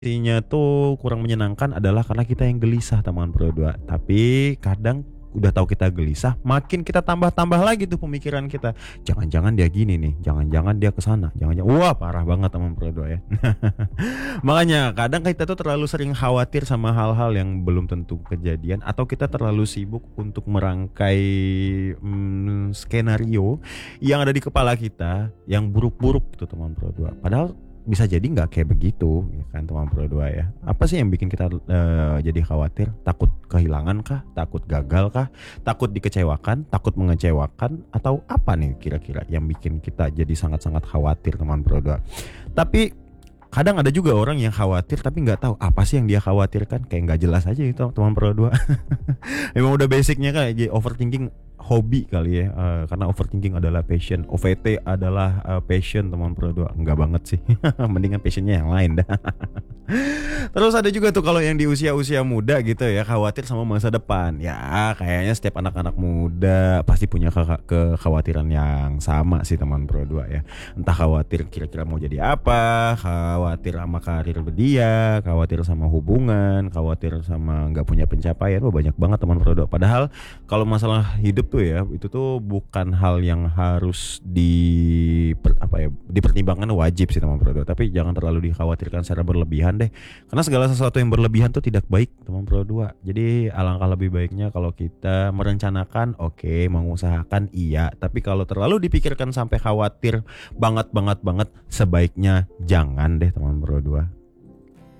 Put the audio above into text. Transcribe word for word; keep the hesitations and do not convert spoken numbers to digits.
Intinya tuh kurang menyenangkan adalah karena kita yang gelisah teman Pro dua. Tapi kadang udah tahu kita gelisah, makin kita tambah-tambah lagi tuh pemikiran kita. Jangan-jangan dia gini nih, jangan-jangan dia ke sana, jangan-jangan wah parah banget teman Pro dua ya. Makanya kadang kita tuh terlalu sering khawatir sama hal-hal yang belum tentu kejadian atau kita terlalu sibuk untuk merangkai hmm, skenario yang ada di kepala kita yang buruk-buruk gitu teman Pro dua. Padahal bisa jadi nggak kayak begitu ya kan teman Pro dua ya. Apa sih yang bikin kita uh, jadi khawatir? Takut kehilangan kah? Takut gagal kah? Takut dikecewakan? Takut mengecewakan? Atau apa nih kira-kira yang bikin kita jadi sangat-sangat khawatir teman Pro dua? Tapi kadang ada juga orang yang khawatir tapi nggak tahu apa sih yang dia khawatirkan, kayak nggak jelas aja itu teman Pro dua. Emang udah basicnya kayak overthinking hobi kali ya, uh, karena overthinking adalah passion, O V T adalah uh, passion teman Pro dua. Enggak banget sih. Mendingan passionnya yang lain dah. Terus ada juga tuh kalau yang di usia-usia muda gitu ya, khawatir sama masa depan. Ya kayaknya setiap anak-anak muda pasti punya ke- kekhawatiran yang sama sih teman Pro dua ya. Entah khawatir kira-kira mau jadi apa, khawatir sama karir dia, khawatir sama hubungan, khawatir sama nggak punya pencapaian. Wah banyak banget teman Pro dua. Padahal kalau masalah hidup tuh ya, itu tuh bukan hal yang harus di per, apa ya, dipertimbangkan wajib sih teman Pro dua. Tapi jangan terlalu dikhawatirkan secara berlebihan deh. Karena segala sesuatu yang berlebihan tuh tidak baik teman Pro dua. Jadi alangkah lebih baiknya kalau kita merencanakan, oke, okay, mengusahakan iya. Tapi kalau terlalu dipikirkan sampai khawatir banget banget banget, sebaiknya jangan deh teman Pro dua.